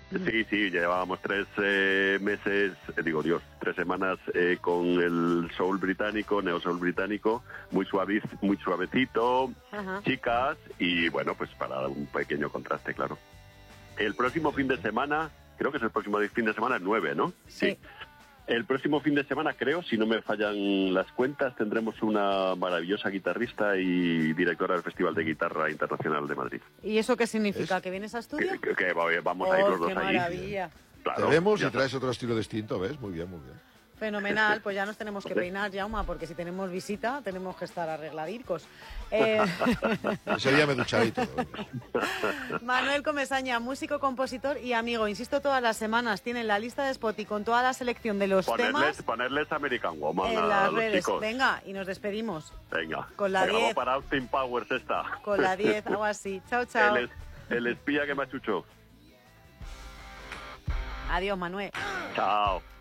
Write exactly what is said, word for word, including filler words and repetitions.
Sí, sí, llevábamos tres eh, meses, eh, digo Dios, tres semanas eh, con el soul británico, neo soul británico, muy suaviz, muy suavecito, Ajá. chicas, y bueno, pues para un pequeño contraste, claro. El próximo fin de semana, creo que es el próximo fin de semana, el nueve, ¿no? Sí. El próximo fin de semana, creo, si no me fallan las cuentas, tendremos una maravillosa guitarrista y directora del Festival de Guitarra Internacional de Madrid. ¿Y eso qué significa? ¿Es? ¿Que vienes a estudio? Que, que- que vamos a ir ¡Oh, los dos qué allí. maravilla! Claro, Te vemos ya y traes otro estilo distinto, ¿ves? Muy bien, muy bien. Fenomenal, pues ya nos tenemos que peinar, Jaume, porque si tenemos visita tenemos que estar arregladicos. Eh... Ese día me ducharé y todo. Manuel Comesaña, músico, compositor y amigo. Insisto, todas las semanas tienen la lista de Spotify con toda la selección de los Ponerles, temas ponerles American Woman en a las los redes. chicos. Venga, y nos despedimos. Venga. Con la Se grabó diez. para Austin Powers esta. Con la diez, algo así. Chao, chao. El, es- el espía que me achuchó. Adiós, Manuel. Chao.